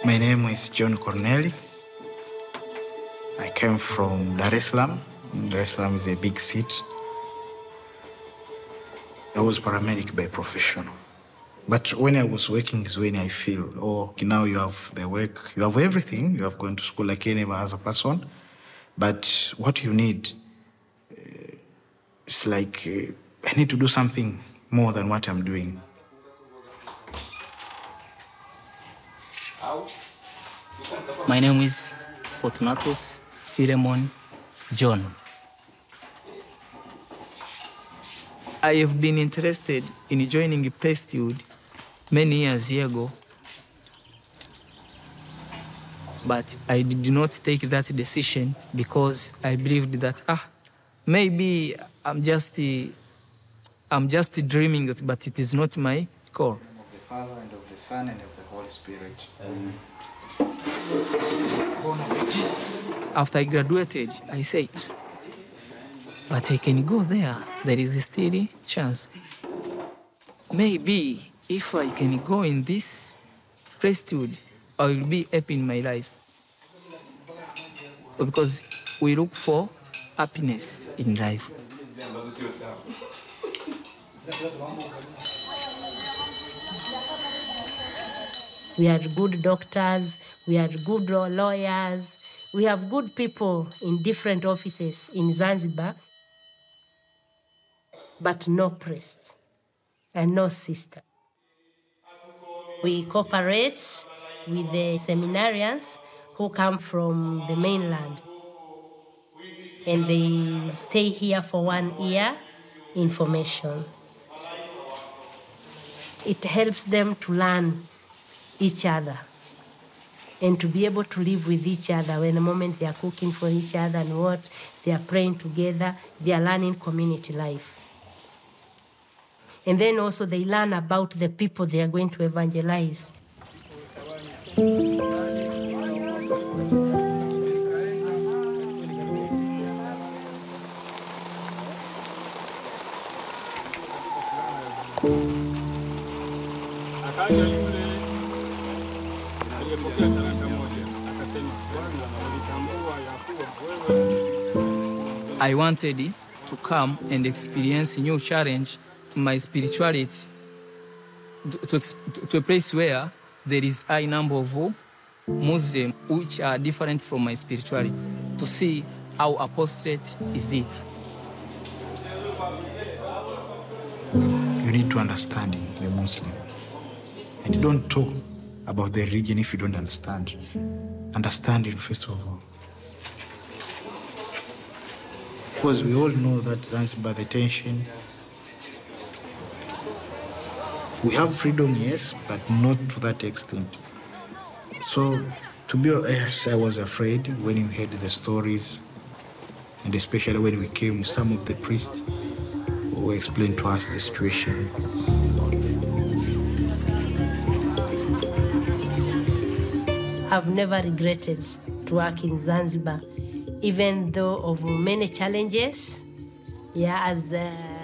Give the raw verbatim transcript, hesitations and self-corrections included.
My name is John Corneli. I came from Dar es Salaam. Dar es Salaam is a big city. I was paramedic by profession. But when I was working is when I feel, oh, now you have the work, you have everything, you have gone to school like any other person, but what you need, uh, it's like, uh, I need to do something more than what I'm doing. My name is Fortunatus Philemon John. I have been interested in joining Priesthood many years ago, but I did not take that decision because I believed that, ah, maybe I'm just, uh, I'm just dreaming it, but it is not my call. Of the Father and of the Son and of the Holy Spirit. Amen. After I graduated, I said, but I can go there. There is still a chance. Maybe if I can go in this priesthood, I will be happy in my life. Because we look for happiness in life. We are good doctors, we are good lawyers, we have good people in different offices in Zanzibar, but no priest and no sister. We cooperate with the seminarians who come from the mainland, and they stay here for one year in formation. It helps them to learn each other and to be able to live with each other. When the moment they are cooking for each other and what, they are praying together, they are learning community life. And then also they learn about the people they are going to evangelize. I wanted to come and experience a new challenge to my spirituality, to, to, to a place where there is a high number of Muslims which are different from my spirituality, to see how apostate is it. You need to understand the Muslim. And you don't talk about the religion if you don't understand. Understand it first of all. Because we all know that Zanzibar, the tension. We have freedom, yes, but not to that extent. So, to be honest, I was afraid when you heard the stories, and especially when we came, some of the priests who explained to us the situation. I've never regretted to work in Zanzibar, even though of many challenges. Yeah, as uh,